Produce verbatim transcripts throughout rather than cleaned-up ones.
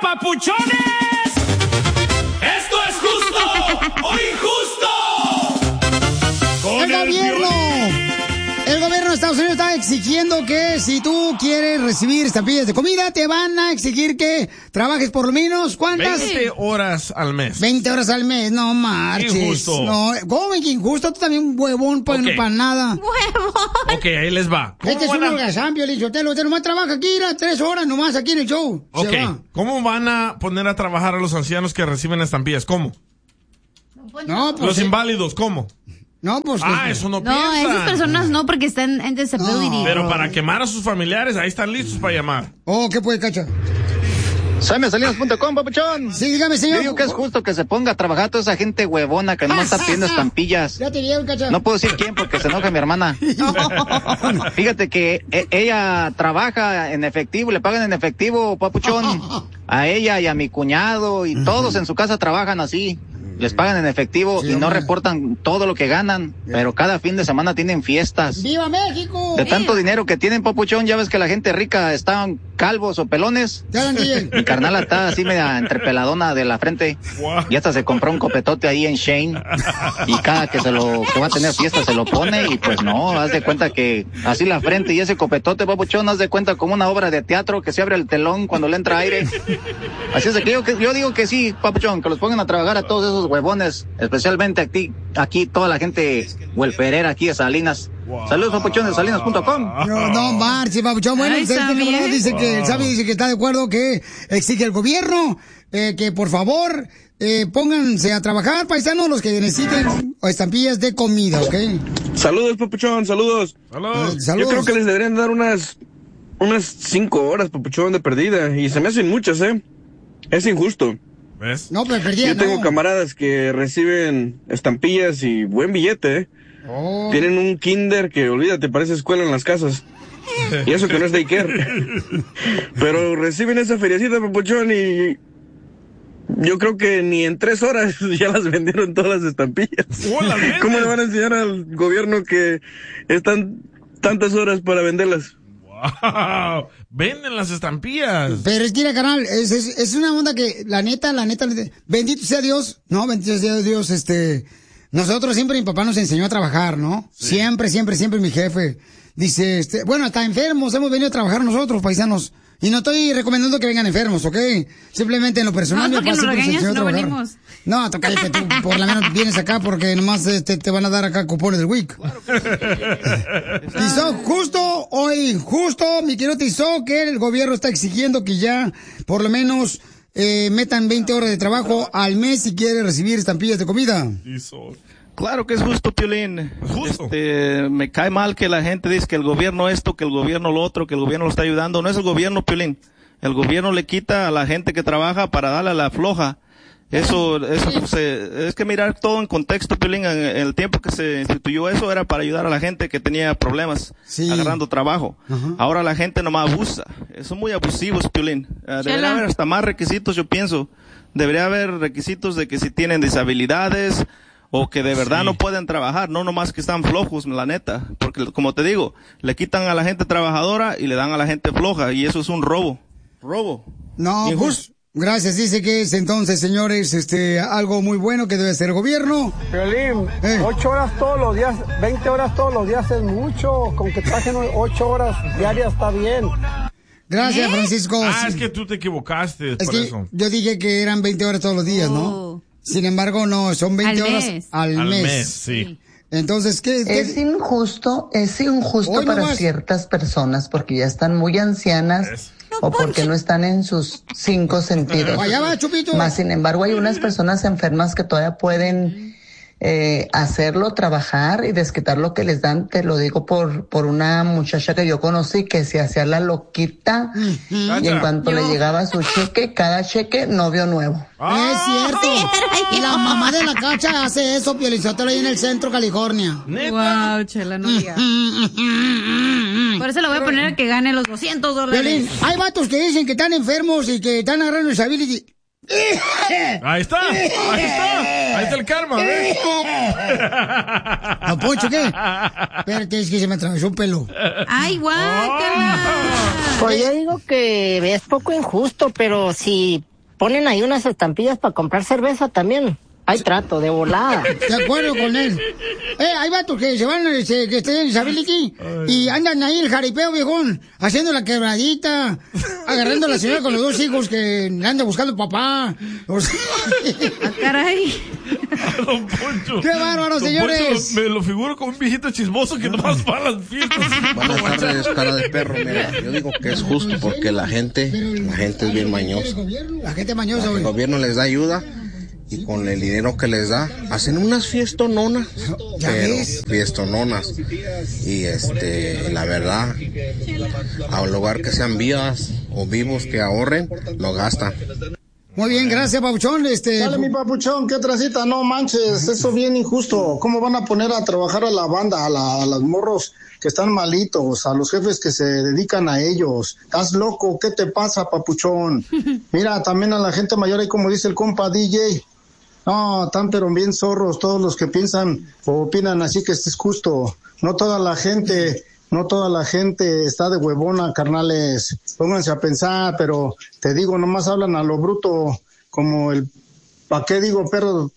papuchones! ¡Esto es justo o injusto! ¡El gobierno! El gobierno de Estados Unidos está exigiendo que si tú quieres recibir estampillas de comida, te van a exigir que trabajes por lo menos, ¿cuántas? veinte horas al mes. veinte horas al mes, no marches. Injusto. No, ¿cómo que injusto? Tú también un huevón para Okay. no, nada. ¡Huevón! Ok, ahí les va. Este es un van a- holgazán, Piolichotelo. Usted nomás trabaja aquí, era tres horas nomás aquí en el show. Se Ok, va. ¿cómo van a poner a trabajar a los ancianos que reciben estampillas? ¿Cómo? No, pues... Los eh, inválidos, ¿cómo? No, pues... Ah, que- eso no, No, piensan. esas personas no, porque están en disability. No. Pero para quemar a sus familiares, ahí están listos para llamar. Oh, ¿qué puede, Cacha? Saime Salinas punto com, papuchón. Sí, dígame, Yo señor. digo que es justo que se ponga a trabajar toda esa gente huevona que no está pidiendo estampillas. Ya te vieron, Cacha. No puedo decir quién porque se enoja mi hermana. Fíjate que e- ella trabaja en efectivo, le pagan en efectivo, papuchón. A ella y a mi cuñado y todos en su casa trabajan así. Les pagan en efectivo Sí, y no hombre. reportan todo lo que ganan, pero cada fin de semana tienen fiestas. ¡Viva México! De tanto dinero que tienen, papuchón, ya ves que la gente rica están calvos o pelones. Ya la D J. Mi carnal está así media entrepeladona de la frente. Y hasta se compró un copetote ahí en Shane. Y cada que se lo, que va a tener fiesta se lo pone y pues no, haz de cuenta que así la frente y ese copetote, papuchón, haz de cuenta como una obra de teatro que se abre el telón cuando le entra aire. Así es de que yo, que yo digo que sí, papuchón, que los pongan a trabajar a todos esos huevones, especialmente aquí, aquí toda la gente huelferera aquí de Salinas. Saludos, papuchón, de salinas punto com. No, no marche, papuchón. Bueno, Ay, usted Sammy, que no, ¿eh? dice que el Sammy dice que está de acuerdo que exige el gobierno eh, que por favor eh, pónganse a trabajar, paisanos, los que necesiten estampillas de comida, ¿ok? Saludos, papuchón, saludos. Saludos. Eh, saludos. Yo creo que les deberían dar unas unas cinco horas, papuchón, de perdida. Y se me hacen muchas, ¿eh? Es injusto. ¿Ves? No, pero perdí. Yo tengo no. camaradas que reciben estampillas y buen billete, ¿eh? Oh. Tienen un kinder que, olvídate, parece escuela en las casas. Y eso que no es daycare. Pero reciben esa feriecita, papuchón, y yo creo que ni en tres horas ya las vendieron todas las estampillas. Oh, ¿las venden? ¿Cómo le van a enseñar al gobierno que están tantas horas para venderlas? Wow. Venden las estampillas. Pero es que, mira, carnal, es, es, es una onda que, la neta, la neta, bendito sea Dios, ¿no? Bendito sea Dios, este... Nosotros siempre, mi papá nos enseñó a trabajar, ¿no? Sí. Siempre, siempre, siempre mi jefe dice, este... Bueno, hasta enfermos hemos venido a trabajar nosotros, paisanos. Y no estoy recomendando que vengan enfermos, ¿ok? Simplemente en lo personal, No, mi papá porque nos siempre nos regañas, enseñó a no trabajar. venimos. No, tú cállate, tú por lo menos vienes acá porque nomás este, te van a dar acá cupones del week. Tizó, justo o injusto, mi querido Tizó, que el gobierno está exigiendo que ya por lo menos eh, metan veinte horas de trabajo al mes si quiere recibir estampillas de comida. Claro que es justo, Piolín. Justo. Este, me cae mal que la gente dice que el gobierno esto, que el gobierno lo otro, que el gobierno lo está ayudando. No es el gobierno, Piolín. El gobierno le quita a la gente que trabaja para darle a la floja. Eso, eso se, es que mirar todo en contexto, Piolín. En, en el tiempo que se instituyó eso era para ayudar a la gente que tenía problemas Sí. agarrando trabajo. Ajá. Ahora la gente nomás abusa. Son muy abusivos, Piolín. Uh, debería haber hasta más requisitos, yo pienso. Debería haber requisitos de que si tienen disabilidades o que de verdad Sí. no pueden trabajar, no nomás que están flojos, la neta. Porque como te digo, le quitan a la gente trabajadora y le dan a la gente floja y eso es un robo. Robo. No, Injusto. pues, gracias. Dice que es entonces, señores, este, algo muy bueno que debe hacer el gobierno. Piolín, Eh. ocho horas todos los días, veinte horas todos los días es mucho. Con que trabajen ocho horas diarias está bien. Gracias, Francisco. Ah, es que tú te equivocaste Es por que eso. yo dije que eran veinte horas todos los días, ¿no? Oh. Sin embargo, no, son veinte Al horas mes. al, Al mes. mes, sí. Entonces, ¿qué? qué? Es injusto, es injusto Hoy para nomás. ciertas personas porque ya están muy ancianas Es. o porque no están en sus cinco sentidos. Allá va, Chupito. Más sin embargo, hay unas personas enfermas que todavía pueden eh, hacerlo, trabajar y desquitar lo que les dan. Te lo digo por por una muchacha que yo conocí que se hacía la loquita y en cuanto le llegaba su cheque, cada cheque novio nuevo. Es cierto. Ay, Y la mamá de la Cacha hace eso, Piolizotelo, ahí en el centro, California. Wow, chela, no digas. Por eso le voy a poner a que gane los doscientos dólares. Piolín, hay vatos que dicen que están enfermos y que están agarrando disability. Ahí está, ahí está, ahí está el karma, ¿ves? ¿No, Poncho, qué? Espérate, es que se me atravesó un pelo. Ay, guácala. Pues yo digo que es poco injusto, pero si ponen ahí unas estampillas para comprar cerveza también. Hay trato, de volada. De acuerdo con él. Eh, hay vatos que se van, este, que estén en Isabeliki y andan ahí el jaripeo, viejón, haciendo la quebradita, agarrando a la señora con los dos hijos que le anda buscando papá. O sea, ¡ah, caray! A don Poncho. ¡Qué bárbaro, Don señores! Poncho, me lo figuro como un viejito chismoso que nomás va a las fiestas. Buenas tardes, cara de perro. Mira, yo digo que es justo porque la gente, la gente es bien mañosa. La gente mañosa, El güey. gobierno les da ayuda y con el dinero que les da hacen unas fiestononas, pero fiestononas. Y este, la verdad, al lugar que sean vivas o vivos que ahorren, lo gastan. Muy bien, gracias, Papuchón. Este... Dale, mi Papuchón, qué tracita, no manches, eso bien injusto. ¿Cómo van a poner a trabajar a la banda, a, la, a los morros que están malitos, a los jefes que se dedican a ellos? ¿Estás loco? ¿Qué te pasa, Papuchón? Mira, también a la gente mayor, ahí como dice el compa D J. No, están pero bien zorros todos los que piensan o opinan así que este es justo. No toda la gente... No toda la gente está de huevona, carnales. Pónganse a pensar, pero te digo, nomás hablan a lo bruto, como el, ¿pa' qué digo, perro?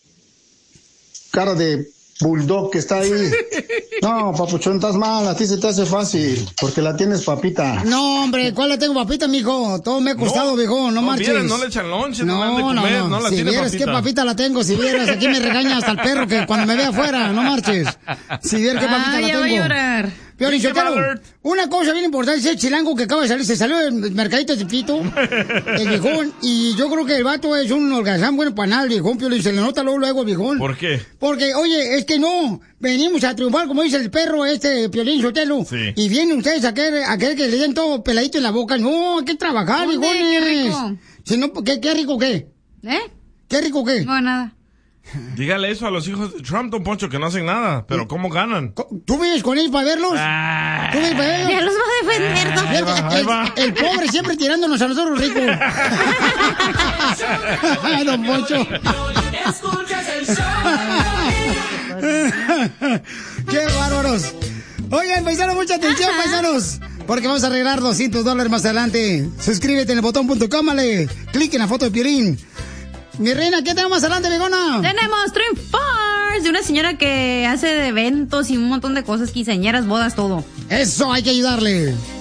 Cara de bulldog que está ahí. No, Papuchón, estás mal, a ti se te hace fácil, porque la tienes papita. No, hombre, ¿cuál la tengo papita, mijo? Todo me ha costado, No, viejo, no, no marches. vieras, no le echan lonche, no le han de No, comer, no, no la si tiene vieras papita. qué papita la tengo, si vieras, aquí me regaña hasta el perro que cuando me ve afuera, no marches. Si vieras qué papita Ah, la ya tengo. va a llorar. Piolín Pinche Sotelo, Ballard. una cosa bien importante, ese chilango que acaba de salir, se salió del mercadito de Pito, el viejón, y yo creo que el vato es un holgazán bueno para nada, el viejón, Piolín, se le nota luego, luego, viejón. ¿Por qué? Porque, oye, es que no, venimos a triunfar, como dice el perro este, Piolín Sotelo, Sí. y vienen ustedes a querer, a querer que le den todo peladito en la boca. No, hay que trabajar, ¿Dónde? viejones. Qué rico. Si no, ¿qué, qué rico qué? ¿Eh? ¿Qué rico qué? No, nada. Dígale eso a los hijos de Trump, don Poncho, que no hacen nada. Pero ¿cómo ganan? ¿Tú vienes con ellos para verlos? Ah. ¿Tú vienes para verlos? Ya los va a defender, don. Ahí va, ahí el, va. el pobre siempre tirándonos a nosotros ricos. Ay, don Poncho. ¡Qué bárbaros! Oigan, paisanos, mucha atención, paisanos. Porque vamos a arreglar doscientos dólares más adelante. Suscríbete en el botón punto com, dale clic en la foto de Piolín. Mi reina, ¿qué tenemos más adelante, Bigona? Tenemos triunfars de una señora que hace de eventos y un montón de cosas, quinceañeras, bodas, todo. Eso, hay que ayudarle.